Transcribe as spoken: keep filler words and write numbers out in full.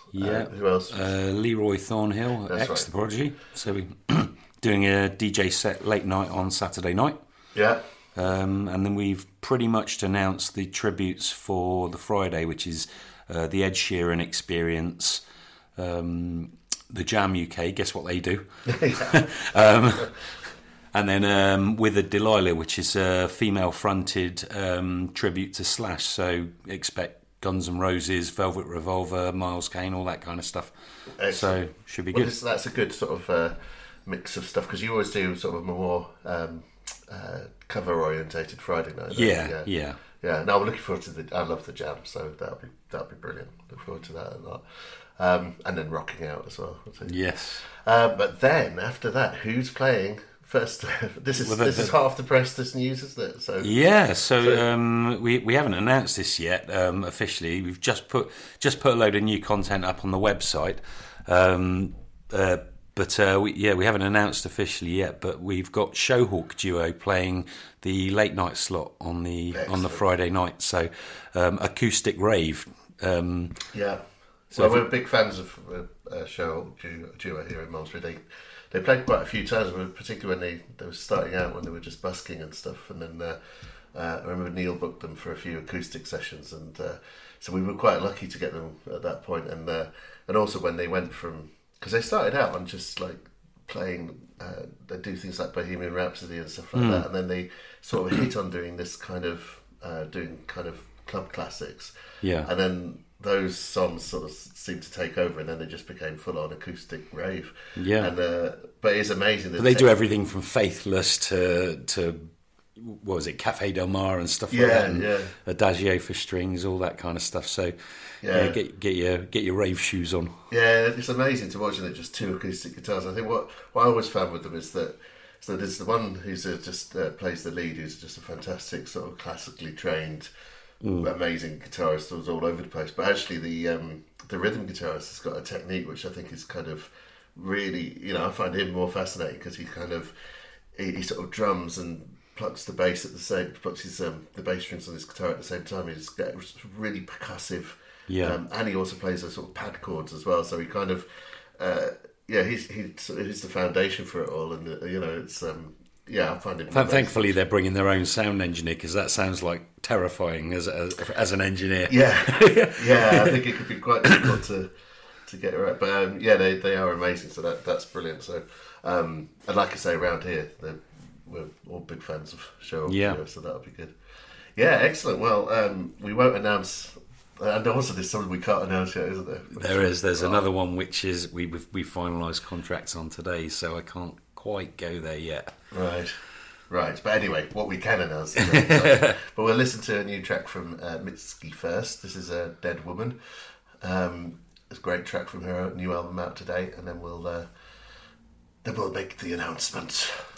Yeah. Uh, who else? Uh, Leroy Thornhill, That's ex right. The Prodigy. So we're doing a D J set late night on Saturday night. Yeah. Um, and then we've pretty much announced the tributes for the Friday, which is uh, the Ed Sheeran Experience, um, the Jam U K, guess what they do? um, and then um, with a Delilah, which is a female-fronted um, tribute to Slash. So expect Guns N' Roses, Velvet Revolver, Miles Kane, all that kind of stuff. Excellent. So should be Well, good. this, that's a good sort of uh, mix of stuff, because you always do sort of more um, uh, cover-orientated Friday night. don't you? Yeah, yeah. yeah. Yeah, no, I'm looking forward to the. I love the Jam, so that'll be that'll be brilliant. Look forward to that a lot, um, and then rocking out as well. Yes. Uh, but then after that, who's playing first? this is Well, the- this the- is half the Preston news, isn't it? So Yeah, so um, we we haven't announced this yet um, officially. We've just put just put a load of new content up on the website, um, uh, but uh, we, yeah, we haven't announced officially yet. But we've got Showhawk Duo playing the late night slot on the on Excellent. the Friday night. So um, acoustic rave. Um, yeah. So well, if we're big fans of uh, uh, Show Duo, Duo here in Malmesbury. They they played quite a few times, particularly when they, they were starting out, when they were just busking and stuff. And then uh, uh, I remember Neil booked them for a few acoustic sessions, and uh, so we were quite lucky to get them at that point. And uh, and also when they went from, because they started out on just like playing, uh, they do things like Bohemian Rhapsody and stuff like that, and then they sort of hit on doing this kind of uh, doing kind of club classics. yeah, And then those songs sort of seemed to take over, and then they just became full-on acoustic rave. Yeah. And uh, but it's amazing that but they do tech- everything from Faithless to to what was it, Cafe Del Mar and stuff like Yeah, that, and yeah. Adagio for strings, all that kind of stuff. So Yeah. yeah, get get your get your rave shoes on. Yeah, it's amazing to watch it, just two acoustic guitars. I think what, what I always found with them is that so there's the one who's uh, just uh, plays the lead, who's just a fantastic sort of classically trained, amazing guitarist who's all over the place. But actually, the um, the rhythm guitarist has got a technique which I think is kind of really, you know, I find him more fascinating, because he kind of he, he sort of drums and plucks the bass at the same, plucks his um, the bass strings on his guitar at the same time. He's got really percussive. Yeah. Um, and he also plays those sort of pad chords as well. So he kind of, uh, yeah, he's he, he's the foundation for it all. And uh, you know, it's um, yeah, I find it. Th- Thankfully, they're bringing their own sound engineer, because that sounds like terrifying as as, as an engineer. Yeah, yeah, I think it could be quite difficult to to get it right. But um, yeah, they they are amazing. So that that's brilliant. So um, and like I say, around here, they're- we're all big fans of Show. Yeah. So that'll be good. Yeah, excellent. Well, um, we won't announce. And also, there's something we can't announce yet, isn't there? There is. There's another one which is we we we finalised contracts on today, so I can't quite go there yet. Right, right. But anyway, what we can announce is that, but we'll listen to a new track from uh, Mitski first. This is a Dead Woman. Um, it's a great track from her new album out today, and then we'll uh, then we'll make the announcement.